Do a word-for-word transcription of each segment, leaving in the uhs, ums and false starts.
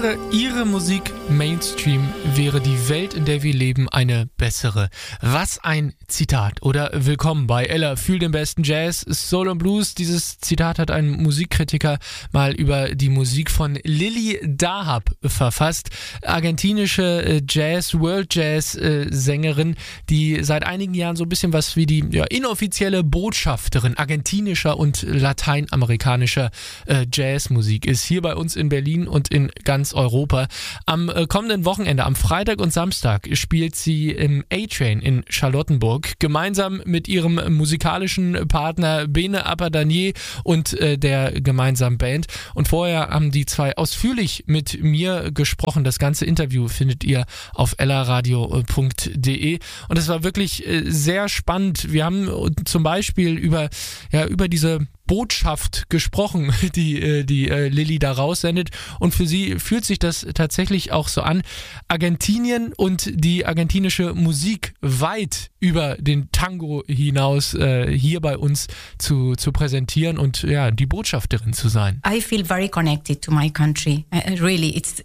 Wäre Ihre Musik Mainstream, wäre die Welt, in der wir leben, eine bessere. Was ein Zitat. Oder willkommen bei Ella, fühl den besten Jazz, Soul und Blues. Dieses Zitat hat ein Musikkritiker mal über die Musik von Lily Dahab verfasst. Argentinische Jazz, World Jazz äh, Sängerin, die seit einigen Jahren so ein bisschen was wie die ja, inoffizielle Botschafterin argentinischer und lateinamerikanischer äh, Jazzmusik ist. Hier bei uns in Berlin und in ganz Europa. Am äh, kommenden Wochenende, am Freitag und Samstag, spielt sie im A-Train in Charlottenburg gemeinsam mit ihrem musikalischen Partner Bene Abadanier und äh, der gemeinsamen Band. Und vorher haben die zwei ausführlich mit mir gesprochen. Das ganze Interview findet ihr auf ellaradio punkt de und es war wirklich äh, sehr spannend. Wir haben zum Beispiel über, ja, über diese Botschaft gesprochen, die, die äh, Lily da raussendet, und für sie fühlt sich das tatsächlich auch so an, Argentinien und die argentinische Musik weit über den Tango hinaus äh, hier bei uns zu, zu präsentieren und ja, die Botschafterin zu sein. I feel very connected to my country. Uh, really, it's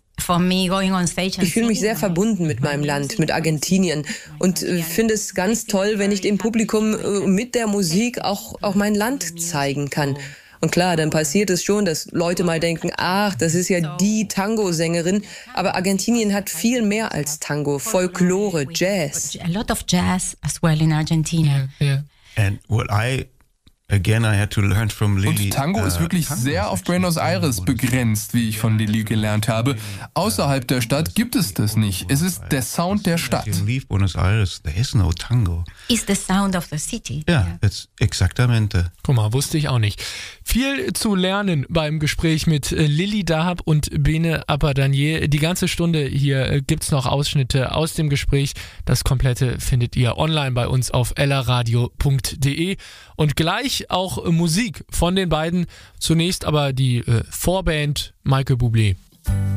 Ich fühle mich sehr verbunden mit meinem Land, mit Argentinien, und äh, finde es ganz toll, wenn ich dem Publikum äh, mit der Musik auch, auch mein Land zeigen kann. Und klar, dann passiert es schon, dass Leute mal denken, ach, das ist ja die Tango-Sängerin, aber Argentinien hat viel mehr als Tango, Folklore, Jazz. A lot of jazz as well in Argentina. Yeah, yeah. And what I Again, I had to learn from Lily. Und Tango ist wirklich sehr auf Buenos Aires begrenzt, wie ich von Lily gelernt habe. Außerhalb der Stadt gibt es das nicht. Es ist der Sound der Stadt. Leave Buenos Aires, there is no tango. It's the sound of the city. Ja, it's exactamente. Guck mal, wusste ich auch nicht. Viel zu lernen beim Gespräch mit Lily Dahab und Bene Abadanier. Die ganze Stunde hier gibt's noch Ausschnitte aus dem Gespräch. Das komplette findet ihr online bei uns auf ellaradio punkt de. Und gleich auch Musik von den beiden. Zunächst aber die äh, Vorband Michael Bublé.